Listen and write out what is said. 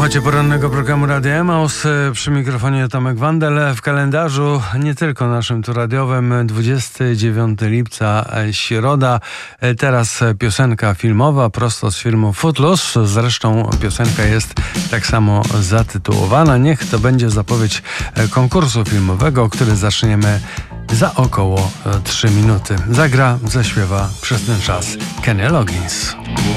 Słuchacie porannego programu Radia Emaus. Przy mikrofonie Tomek Wandel. W kalendarzu nie tylko naszym tu radiowym 29 lipca, środa. Teraz piosenka filmowa prosto z filmu Footloose. Zresztą piosenka jest tak samo zatytułowana. Niech to będzie zapowiedź konkursu filmowego, który zaczniemy za około 3 minuty. Zagra, zaśpiewa przez ten czas Kenny Loggins.